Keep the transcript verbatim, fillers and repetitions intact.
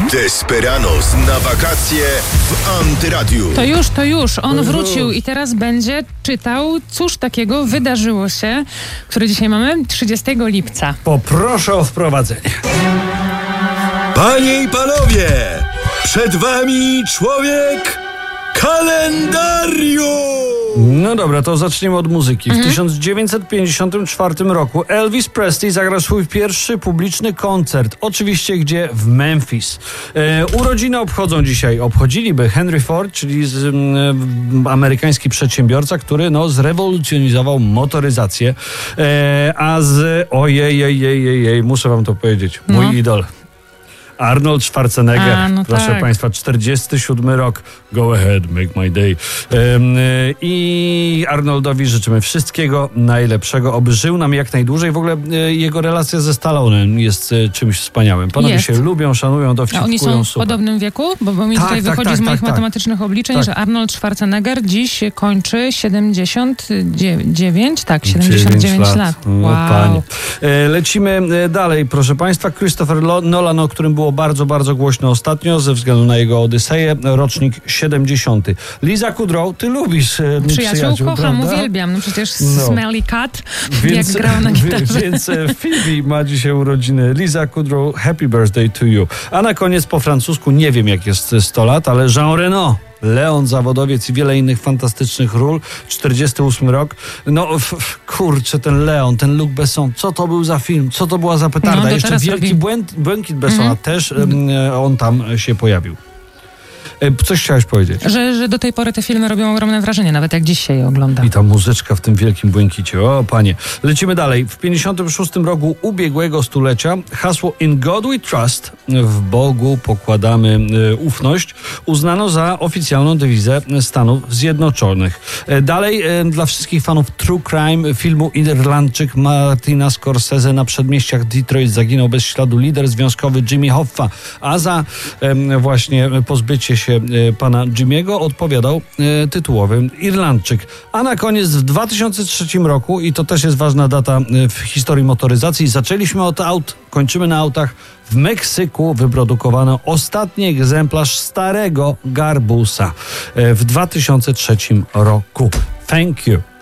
Desperados na wakacje w Antyradiu. To już, to już. On wrócił i teraz będzie czytał, cóż takiego wydarzyło się, który dzisiaj mamy, trzydziestego lipca. Poproszę o wprowadzenie. Panie i panowie, przed wami człowiek kalendarium. No dobra, to zaczniemy od muzyki. W mhm. tysiąc dziewięćset pięćdziesiątym czwartym roku Elvis Presley zagrał swój pierwszy publiczny koncert. Oczywiście gdzie? W Memphis. E, urodziny obchodzą dzisiaj. Obchodziliby Henry Ford, czyli z, m, amerykański przedsiębiorca, który no, zrewolucjonizował motoryzację. E, a z... Ojej, ojej, ojej, muszę wam to powiedzieć. Mój no. idol. Arnold Schwarzenegger, A, no proszę tak. Państwa, czterdziesty siódmy rok. Go ahead, make my day. Um, I Arnoldowi życzymy wszystkiego najlepszego, oby żył nam jak najdłużej. W ogóle e, jego relacja ze Stallonem jest e, czymś wspaniałym. Panowie jest. się lubią, szanują, dowcipkują. A oni są super. w podobnym wieku? Bo, bo mi tak, tutaj tak, wychodzi tak, z moich tak, matematycznych obliczeń, tak. że Arnold Schwarzenegger dziś kończy siedemdziesiąt dziewięć, tak, siedemdziesiąt dziewięć lat. lat. No, wow. panie. E, lecimy dalej, proszę Państwa. Christopher Nolan, o którym było bardzo, bardzo głośno ostatnio, ze względu na jego Odyseję, rocznik siedemdziesiąty. Liza Kudrow, ty lubisz e, Przyjaciół, przyjaciół, kocham, prawda? uwielbiam. No przecież No. Smelly Cat, Więc, jak grał na gitarze. Więc Phoebe ma dzisiaj urodziny. Liza Kudrow, happy birthday to you. A na koniec po francusku, nie wiem jak jest sto lat, ale Jean Reno. Leon Zawodowiec i wiele innych fantastycznych ról. czterdziesty ósmy rok. No f, f, kurczę, ten Leon, ten Luc Besson, co to był za film? Co to była za petarda? No, Jeszcze Wielki robi... błęd, Błękit Bessona Mm-hmm. też um, on tam się pojawił. Coś chciałeś powiedzieć? Że, że do tej pory te filmy robią ogromne wrażenie, nawet jak dziś się je ogląda. I ta muzyczka w tym wielkim błękicie. O, panie. Lecimy dalej. W pięćdziesiątym szóstym roku ubiegłego stulecia hasło In God We Trust, w Bogu pokładamy e, ufność, uznano za oficjalną dewizę Stanów Zjednoczonych. E, dalej e, dla wszystkich fanów True Crime filmu Irlandczyk Martina Scorsese na przedmieściach Detroit zaginął bez śladu lider związkowy Jimmy Hoffa, a za e, właśnie pozbycie się pana Jimmy'ego odpowiadał e, tytułowy Irlandczyk. A na koniec w dwa tysiące trzecim roku, i to też jest ważna data e, w historii motoryzacji, zaczęliśmy od aut, kończymy na autach. W Meksyku wyprodukowano ostatni egzemplarz starego Garbusa e, w dwa tysiące trzecim roku. Thank you.